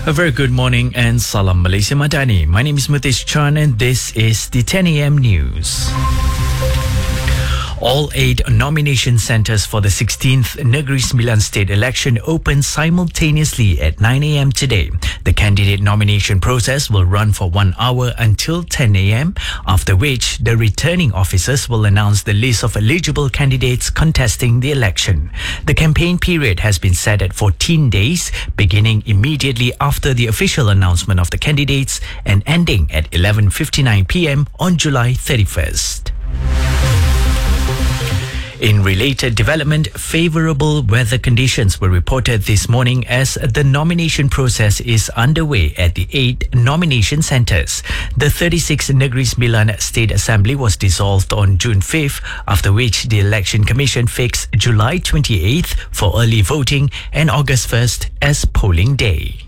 A very good morning and Salam Malaysia Madani. My name is Mutesh Chan and this is the 10 a.m. news. All 8 nomination centres for the 16th Negeri Sembilan state election open simultaneously at 9 a.m. today. The candidate nomination process will run for 1 hour until 10 a.m., after which the returning officers will announce the list of eligible candidates contesting the election. The campaign period has been set at 14 days, beginning immediately after the official announcement of the candidates and ending at 11:59 p.m. on July 31st. In related development, favourable weather conditions were reported this morning as the nomination process is underway at the 8 nomination centres. The 36th Negeri Sembilan State Assembly was dissolved on June 5th, after which the Election Commission fixed July 28th for early voting and August 1st as polling day.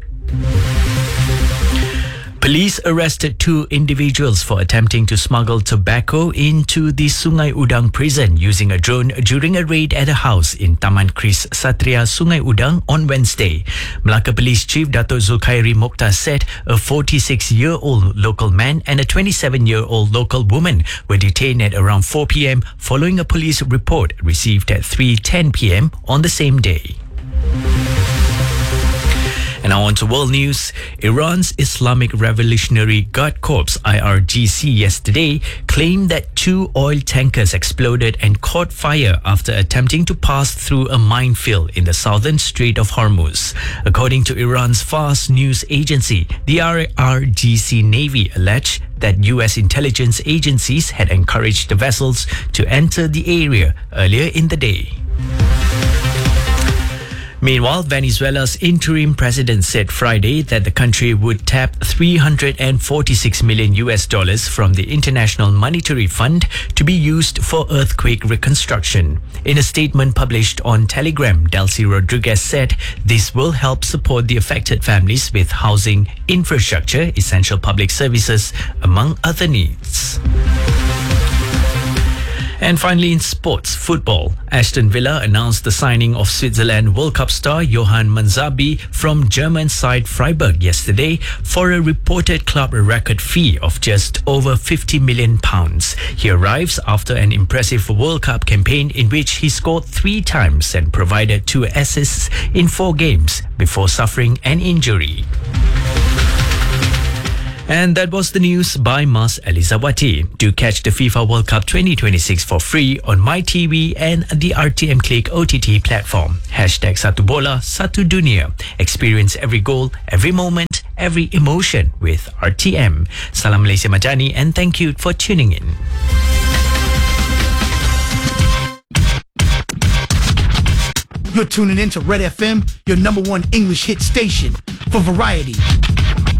Police arrested 2 individuals for attempting to smuggle tobacco into the Sungai Udang prison using a drone during a raid at a house in Taman Kris Satria, Sungai Udang on Wednesday. Melaka Police Chief Dato' Zulkhairi Mokhtar said a 46-year-old local man and a 27-year-old local woman were detained at around 4 p.m. following a police report received at 3:10 p.m. on the same day. And now on to world news. Iran's Islamic Revolutionary Guard Corps IRGC yesterday claimed that 2 oil tankers exploded and caught fire after attempting to pass through a minefield in the southern Strait of Hormuz. According to Iran's Fars news agency, the IRGC Navy alleged that US intelligence agencies had encouraged the vessels to enter the area earlier in the day. Meanwhile, Venezuela's interim president said Friday that the country would tap $346 million from the International Monetary Fund to be used for earthquake reconstruction. In a statement published on Telegram, Delcy Rodriguez said this will help support the affected families with housing, infrastructure, essential public services, among other needs. And finally, in sports, football, Aston Villa announced the signing of Switzerland World Cup star Johan Manzabi from German side Freiburg yesterday for a reported club record fee of just over £50 million. He arrives after an impressive World Cup campaign in which he scored 3 times and provided 2 assists in 4 games before suffering an injury. And that was the news by Mas Elizawati. Do catch the FIFA World Cup 2026 for free on MyTV and the RTM Click OTT platform. #Satu Bola, Satu Dunia. Experience every goal, every moment, every emotion with RTM. Salam Malaysia Madani and thank you for tuning in. You're tuning in to Red FM, your #1 English hit station for variety,